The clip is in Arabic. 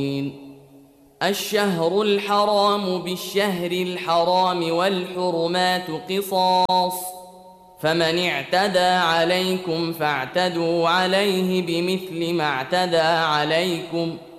الشهر الحرام بالشهر الحرام والحرمات قصاص، فمن اعتدى عليكم فاعتدوا عليه بمثل ما اعتدى عليكم،